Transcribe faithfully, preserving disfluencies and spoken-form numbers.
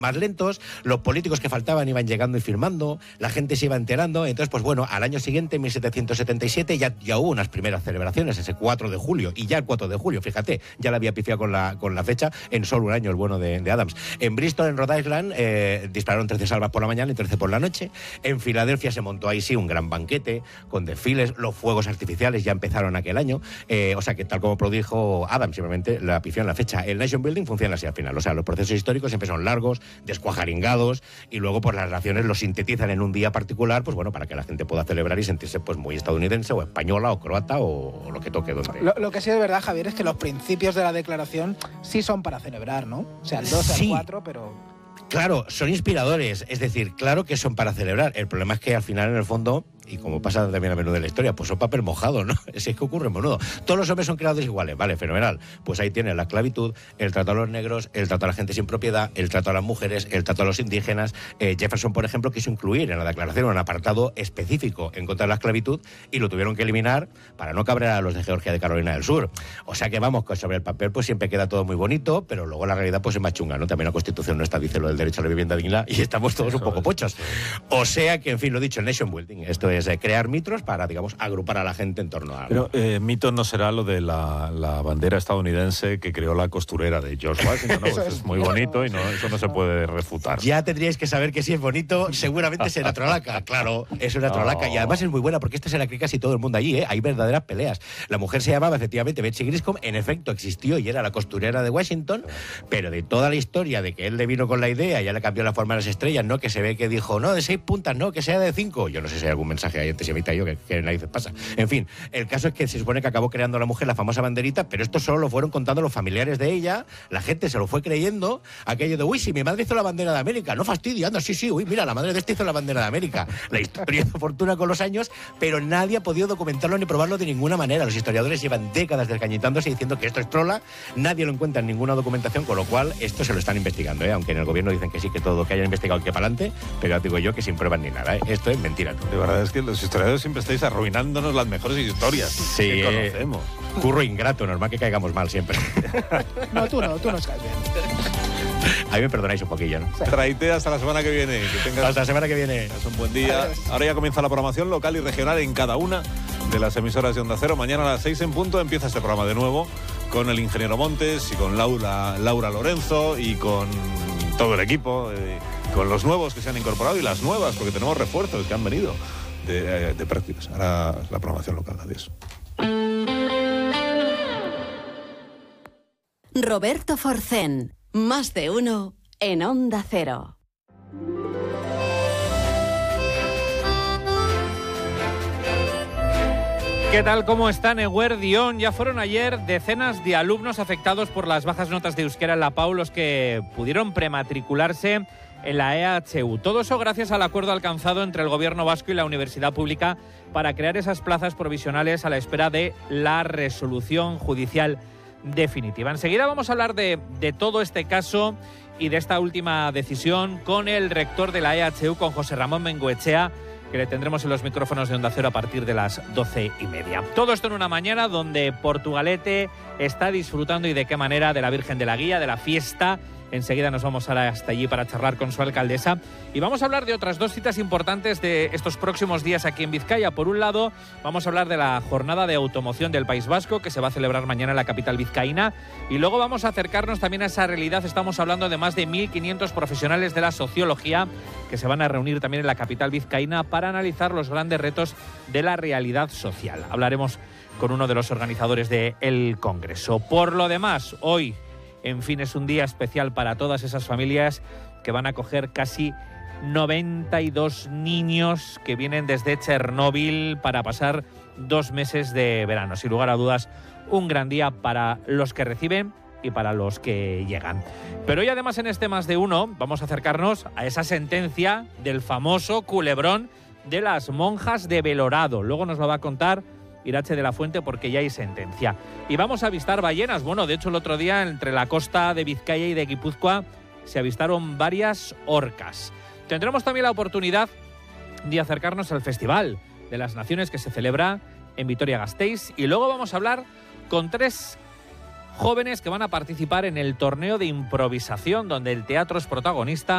más lentos, los políticos que faltaban iban llegando y firmando, la gente se iba enterando. Entonces, pues bueno, al año siguiente, en mil setecientos setenta y siete, ya, ya hubo unas primeras celebraciones, ese cuatro de julio, y ya el cuatro de julio, fíjate, ya la había pifiado con la, con la fecha, en solo un año el bueno de, de Adams. En Bristol, en Rhode Island, eh, dispararon trece salvas por la mañana y trece por la noche. En Filadelfia se montó ahí sí un gran banquete, con desfiles, los fuegos artificiales ya empezaron aquel año, eh, o sea que tal como prodijo Adams, simplemente la pifió en la fecha. El Nation Building funciona así al final, o sea, los procesos históricos siempre son largos, descuajaringados, y luego pues las naciones lo sintetizan en un día particular, pues bueno, para que la gente pueda celebrar y sentirse pues muy estadounidense o española o croata o, o lo que toque. Donde... Lo, lo que sí es verdad, Javier, es que los principios de la declaración sí son para celebrar, ¿no? O sea, el dos, sí. el cuatro, pero... Claro, son inspiradores, es decir, claro que son para celebrar. El problema es que al final, en el fondo, y como pasa también a menudo en la historia, pues son papel mojado, ¿no? Es que ocurre a menudo. Todos los hombres son creados iguales, vale, fenomenal. Pues ahí tiene la esclavitud, el trato a los negros, el trato a la gente sin propiedad, el trato a las mujeres, el trato a los indígenas. Eh, Jefferson, por ejemplo, quiso incluir en la declaración un apartado específico en contra de la esclavitud y lo tuvieron que eliminar para no cabrear a los de Georgia de Carolina del Sur. O sea que vamos, que sobre el papel pues siempre queda todo muy bonito, pero luego la realidad pues es más chunga, ¿no? También la Constitución no está, dice lo del derecho a la vivienda digna y estamos todos un poco pochos. O sea que, en fin, lo dicho, el Nation Building, esto es eh, crear mitos para, digamos, agrupar a la gente en torno a... Pero eh, mito no será lo de la, la bandera estadounidense que creó la costurera de George Washington, ¿no? Eso es muy bonito y no, eso no se puede refutar. Ya tendríais que saber que si es bonito, seguramente será trolaca, claro, es una trolaca. Y además es muy buena porque esta se la cree casi todo el mundo allí, ¿eh? Hay verdaderas peleas. La mujer se llamaba efectivamente Betsy Griscom, en efecto existió y era la costurera de Washington, pero de toda la historia de que él le vino con la idea, ya le cambió la forma de las estrellas, ¿no? Que se ve que dijo, no, de seis puntas, no, que sea de cinco. Yo no sé si hay algún mensaje ahí antisemita yo que, que nadie pasa. En fin, el caso es que se supone que acabó creando la mujer la famosa banderita, pero esto solo lo fueron contando los familiares de ella, la gente se lo fue creyendo, aquello de, uy, si mi madre hizo la bandera de América, no fastidia, anda, sí, sí, uy, mira, la madre de este hizo la bandera de América. La historia hizo fortuna con los años, pero nadie ha podido documentarlo ni probarlo de ninguna manera. Los historiadores llevan décadas descañitándose diciendo que esto es trola, nadie lo encuentra en ninguna documentación, con lo cual esto se lo están investigando, ¿eh? Aunque en el gobierno dicen que sí, que todo que hayan investigado que para adelante, pero digo yo que sin pruebas ni nada, ¿eh? Esto es mentira. De verdad es que los historiadores siempre estáis arruinándonos las mejores historias sí, que conocemos. Eh, curro ingrato, normal que caigamos mal siempre. No, tú no, tú no caes bien. A mí me perdonáis un poquillo, ¿no? Sí. Traite hasta la semana que viene. Que tengas, hasta la semana que viene. Un buen día. Adiós. Ahora ya comienza la programación local y regional en cada una de las emisoras de Onda Cero. Mañana a las seis en punto empieza este programa de nuevo con el ingeniero Montes y con Laura, Laura Lorenzo y con todo el equipo, eh, con los nuevos que se han incorporado y las nuevas, porque tenemos refuerzos que han venido de, eh, de prácticas. Ahora la programación local. Adiós. Roberto Forcén, más de uno en Onda Cero. ¿Qué tal? ¿Cómo están? Eguerdión. Ya fueron ayer decenas de alumnos afectados por las bajas notas de euskera en la P A U los que pudieron prematricularse en la E H U. Todo eso gracias al acuerdo alcanzado entre el Gobierno vasco y la Universidad Pública para crear esas plazas provisionales a la espera de la resolución judicial definitiva. Enseguida vamos a hablar de, de todo este caso y de esta última decisión con el rector de la E H U, con José Ramón Bengoechea, que le tendremos en los micrófonos de Onda Cero a partir de las doce y media. Todo esto en una mañana donde Portugalete está disfrutando, y de qué manera, de la Virgen de la Guía, de la fiesta. Enseguida nos vamos ahora hasta allí para charlar con su alcaldesa. Y vamos a hablar de otras dos citas importantes de estos próximos días aquí en Vizcaya. Por un lado, vamos a hablar de la jornada de automoción del País Vasco, que se va a celebrar mañana en la capital vizcaína. Y luego vamos a acercarnos también a esa realidad. Estamos hablando de más de mil quinientos profesionales de la sociología que se van a reunir también en la capital vizcaína para analizar los grandes retos de la realidad social. Hablaremos con uno de los organizadores del Congreso. Por lo demás, hoy, en fin, es un día especial para todas esas familias que van a acoger casi noventa y dos niños que vienen desde Chernóbil para pasar dos meses de verano. Sin lugar a dudas, un gran día para los que reciben y para los que llegan. Pero hoy, además, en este Más de Uno, vamos a acercarnos a esa sentencia del famoso culebrón de las monjas de Belorado. Luego nos lo va a contar Irache de la Fuente, porque ya hay sentencia. Y vamos a avistar ballenas. Bueno, de hecho, el otro día, entre la costa de Vizcaya y de Guipúzcoa, se avistaron varias orcas. Tendremos también la oportunidad de acercarnos al Festival de las Naciones que se celebra en Vitoria-Gasteiz. Y luego vamos a hablar con tres jóvenes que van a participar en el torneo de improvisación, donde el teatro es protagonista.